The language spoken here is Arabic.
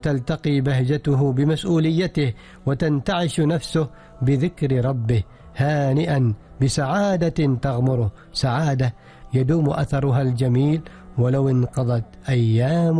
تلتقي بهجته بمسؤوليته وتنتعش نفسه بذكر ربه، هانئا بسعادة تغمره، سعادة يدوم أثرها الجميل ولو انقضت أيام